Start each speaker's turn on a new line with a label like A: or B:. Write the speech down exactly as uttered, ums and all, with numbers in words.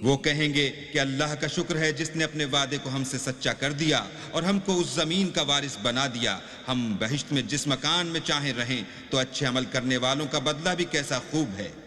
A: वो कहेंगे कि अल्लाह का शुक्र है जिसने अपने वादे को हमसे सच्चा कर दिया और हमको उस जमीन का वारिस बना दिया। हम बहिश्त में जिस मकान में चाहे रहें, तो अच्छे अमल करने वालों का बदला भी कैसा खूब है।